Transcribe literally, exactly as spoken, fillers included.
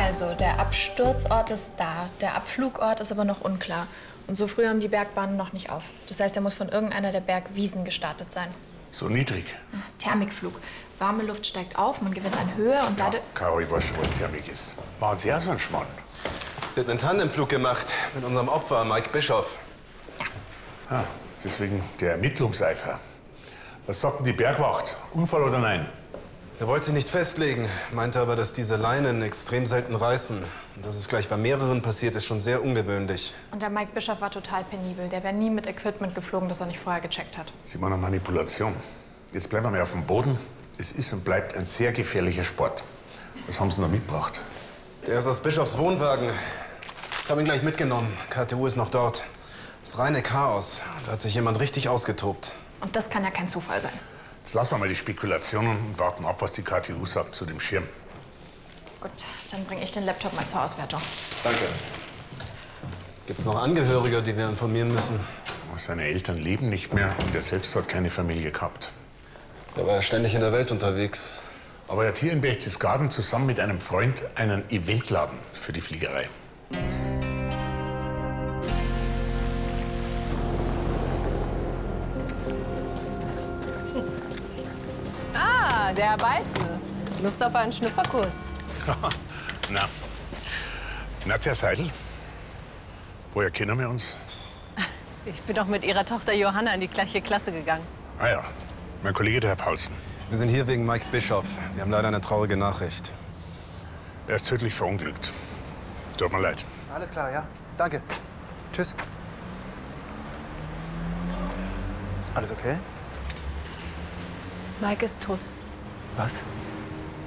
Also, der Absturzort ist da, der Abflugort ist aber noch unklar. Und so früh haben die Bergbahnen noch nicht auf. Das heißt, er muss von irgendeiner der Bergwiesen gestartet sein. So niedrig? Thermikflug. Warme Luft steigt auf, man gewinnt an Höhe und Ja, dadurch... Caro, ich weiß schon, was Thermik ist. Machen Sie auch so einen Schmarrn? Wir haben einen Tandemflug gemacht mit unserem Opfer, Mike Bischoff. Ah, deswegen der Ermittlungseifer. Was sagt denn die Bergwacht? Unfall oder nein? Er wollte sich nicht festlegen, meinte aber, dass diese Leinen extrem selten reißen. Und dass es gleich bei mehreren passiert, ist schon sehr ungewöhnlich. Und der Mike Bischoff war total penibel. Der wäre nie mit Equipment geflogen, das er nicht vorher gecheckt hat. Sie meinen Manipulation. Jetzt bleiben wir mal auf dem Boden. Es ist und bleibt ein sehr gefährlicher Sport. Was haben Sie noch mitgebracht? Der ist aus Bischofs Wohnwagen. Ich habe ihn gleich mitgenommen. K T U ist noch dort. Das reine Chaos. Da hat sich jemand richtig ausgetobt. Und das kann ja kein Zufall sein. Jetzt lassen wir mal die Spekulationen und warten ab, was die K T U sagt zu dem Schirm. Gut, dann bringe ich den Laptop mal zur Auswertung. Danke. Gibt es noch Angehörige, die wir informieren müssen? Seine Eltern leben nicht mehr und er selbst hat keine Familie gehabt. Er war ja ständig in der Welt unterwegs. Aber er hat hier in Berchtesgaden zusammen mit einem Freund einen Eventladen für die Fliegerei. Ah, der Herr Beißen. Lust auf einen Schnupperkurs? Na, Nadja Seidel, woher kennen wir uns? Ich bin doch mit Ihrer Tochter Johanna in die gleiche Klasse gegangen. Ah ja, mein Kollege, der Herr Paulsen. Wir sind hier wegen Mike Bischoff. Wir haben leider eine traurige Nachricht. Er ist tödlich verunglückt. Tut mir leid. Alles klar, ja. Danke. Tschüss. Alles okay? Mike ist tot. Was?